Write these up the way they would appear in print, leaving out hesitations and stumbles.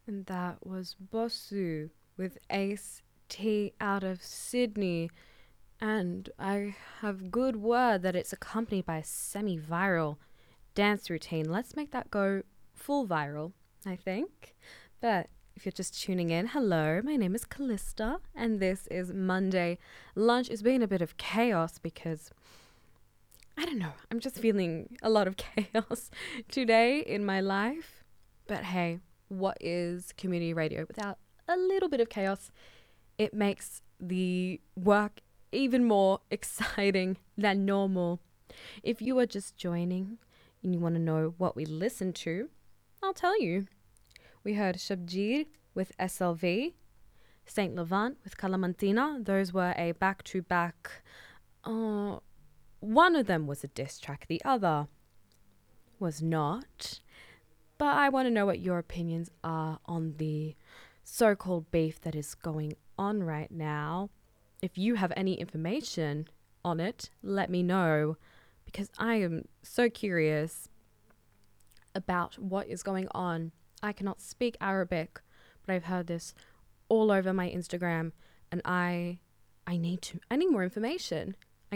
And that was Bosu with Ace T out of Sydney. And I have good word that it's accompanied by a semi viral dance routine. Let's make that go full viral, I think. But if you're just tuning in, hello, my name is Callista, and this is Monday. Lunch is being a bit of chaos because I don't know, I'm just feeling a lot of chaos today in my life. But hey, what is community radio without a little bit of chaos? It makes the work even more exciting than normal. If you are just joining and you want to know what we listen to, I'll tell you. We heard Shabjir with SLV, Saint Levant with Calamantina. Those were a back-to-back. One of them was a diss track, the other was not. But I want to know what your opinions are on the so-called beef that is going on right now. If you have any information on it, let me know, because I am so curious about what is going on. I cannot speak Arabic, but I've heard this all over my Instagram, and I need more information.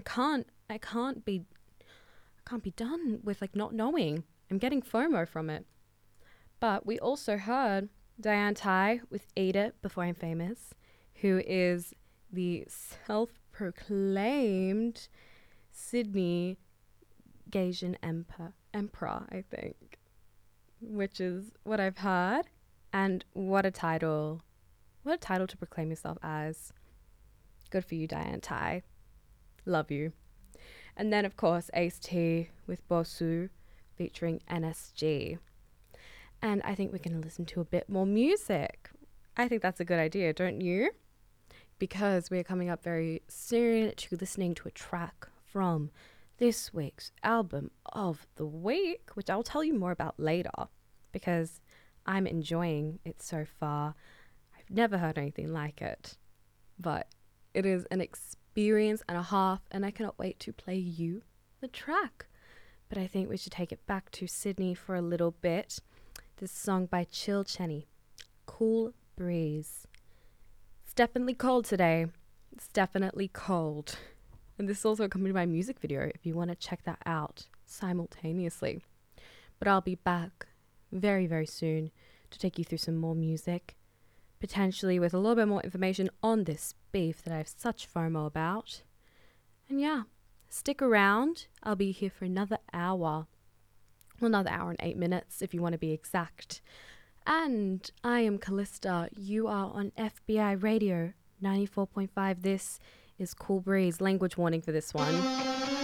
I can't be done with like not knowing. I'm getting FOMO from it. But we also heard Diane Tai with Eat It Before I'm Famous, who is the self-proclaimed Sydney Gaysian emperor, I think, which is what I've heard. And what a title. What a title to proclaim yourself as. Good for you, Diane Tai. Love you. And then, of course, Ace T with Bosu featuring NSG. And I think we're going to listen to a bit more music. I think that's a good idea, don't you? Because we're coming up very soon to listening to a track from this week's album of the week, which I'll tell you more about later, because I'm enjoying it so far. I've never heard anything like it, but it is an experience and a half, and I cannot wait to play you the track. But I think we should take it back to Sydney for a little bit. This song by Chill Chenny, Cool Breeze. It's definitely cold today. It's definitely cold. And this is also accompanied by a music video if you want to check that out simultaneously. But I'll be back very, very soon to take you through some more music, potentially with a little bit more information on this beef that I have such FOMO about. And yeah, stick around. I'll be here for another hour. Well, another hour and 8 minutes if you want to be exact. And I am Callista. You are on FBI Radio 94.5. This is Cool Breeze. Language warning for this one.